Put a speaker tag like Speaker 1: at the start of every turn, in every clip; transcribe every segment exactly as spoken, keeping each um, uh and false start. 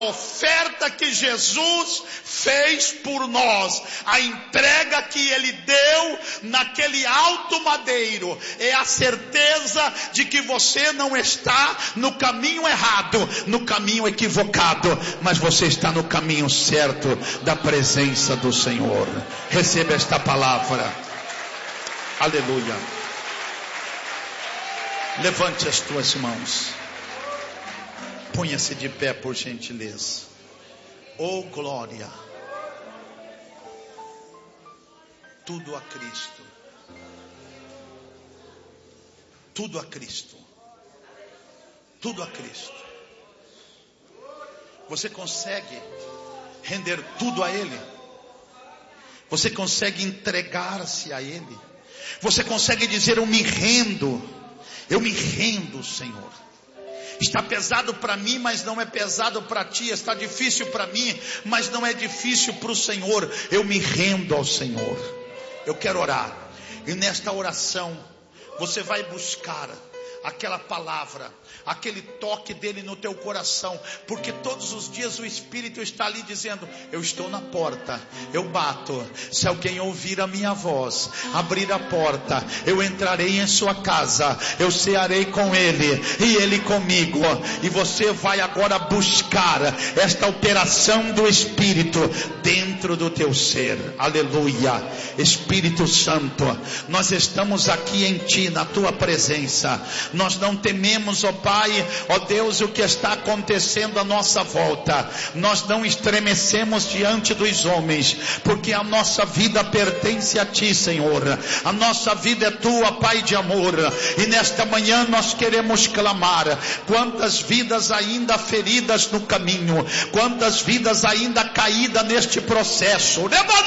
Speaker 1: oferta que Jesus fez por nós, a entrega que Ele deu naquele alto madeiro, é a certeza de que você não está no caminho errado, no caminho equivocado, mas você está no caminho certo da presença do Senhor. Receba esta palavra. Aleluia. Levante as tuas mãos. Ponha-se de pé, por gentileza. Oh glória. Tudo a Cristo. Tudo a Cristo. Tudo a Cristo. Você consegue render tudo a Ele? Você consegue entregar-se a Ele? Você consegue dizer: eu me rendo, eu me rendo, Senhor. Está pesado para mim, mas não é pesado para ti. Está difícil para mim, mas não é difícil para o Senhor. Eu me rendo ao Senhor. Eu quero orar. E nesta oração, você vai buscar aquela palavra, aquele toque dele no teu coração, porque todos os dias o Espírito está ali dizendo: eu estou na porta, eu bato, se alguém ouvir a minha voz, abrir a porta, eu entrarei em sua casa, eu cearei com ele e ele comigo. E você vai agora buscar esta operação do Espírito dentro do teu ser. Aleluia. Espírito Santo, nós estamos aqui em ti, na tua presença. Nós não tememos, ó Pai, ó Deus, o que está acontecendo à nossa volta. Nós não estremecemos diante dos homens, porque a nossa vida pertence a ti, Senhor. A nossa vida é tua, Pai de amor. E nesta manhã nós queremos clamar: quantas vidas ainda feridas no caminho, quantas vidas ainda caídas neste processo.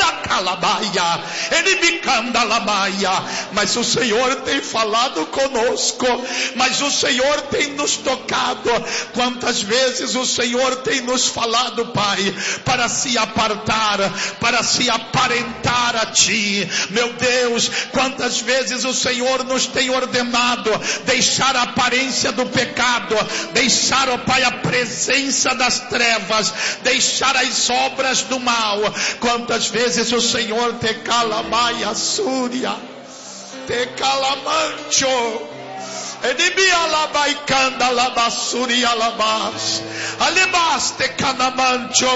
Speaker 1: Mas o Senhor tem falado conosco, mas o Senhor tem nos tocado. Quantas vezes o Senhor tem nos falado, Pai, para se apartar, para se aparentar a ti. Meu Deus, quantas vezes o Senhor nos tem ordenado deixar a aparência do pecado, deixar, ó Pai, a presença das trevas, deixar as obras do mal. Quantas vezes o Senhor te calamaia súria, te calamancho, Edibia labaicanda labasuri alabas, alebaste canamancho,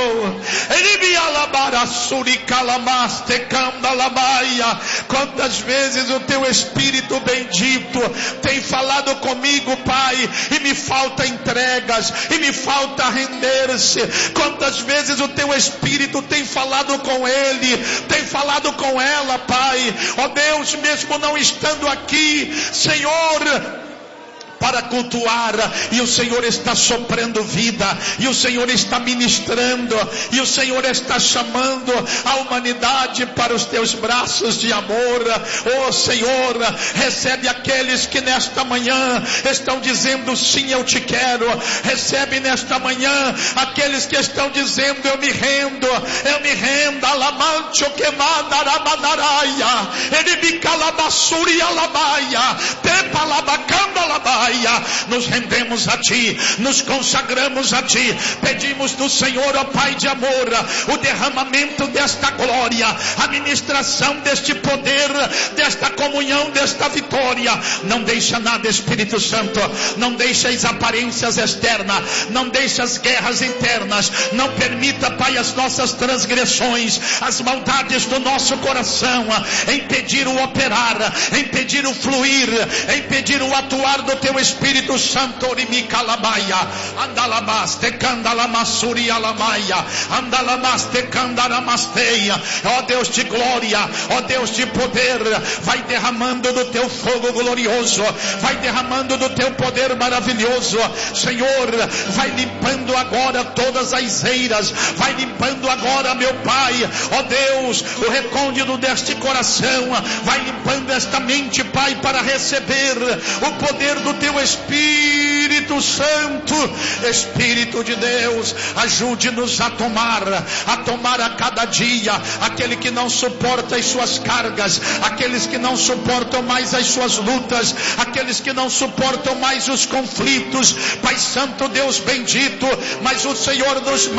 Speaker 1: Edibia labarasuri calamaste canda labaia. Quantas vezes o teu Espírito bendito tem falado comigo, Pai, e me falta entregas, e me falta render-se. Quantas vezes o teu Espírito tem falado com ele, tem falado com ela, Pai, ó Deus, mesmo não estando aqui, Senhor, para cultuar, e o Senhor está soprando vida, e o Senhor está ministrando, e o Senhor está chamando a humanidade para os teus braços de amor. Oh Senhor, recebe aqueles que nesta manhã estão dizendo: sim, eu te quero. Recebe nesta manhã aqueles que estão dizendo: eu me rendo, eu me rendo. Alamancho que mandarabandaraia, ele me calabasuri alabaia, tepa labacanda alabaia. Nos rendemos a ti, nos consagramos a ti, pedimos do Senhor, ó Pai de amor, o derramamento desta glória, a ministração deste poder, desta comunhão, desta vitória. Não deixa nada, Espírito Santo, não deixa as aparências externas, não deixa as guerras internas, não permita, Pai, as nossas transgressões, as maldades do nosso coração impedir o operar, impedir o fluir, impedir o atuar do teu Espírito Santo. Orimica lamaia, andalabaste candalamassuri alamaia, andalamaste candaramasteia. Ó Deus de glória, ó Deus de poder, vai derramando do teu fogo glorioso, vai derramando do teu poder maravilhoso. Senhor, vai limpando agora todas as eiras, vai limpando limpando agora, meu Pai, ó Deus, o recôndito deste coração, vai limpando esta mente, Pai, para receber o poder do Teu Espírito Santo. Espírito de Deus, ajude-nos a tomar, a tomar a cada dia, aquele que não suporta as suas cargas, aqueles que não suportam mais as suas lutas, aqueles que não suportam mais os conflitos. Pai Santo, Deus bendito, mas o Senhor nos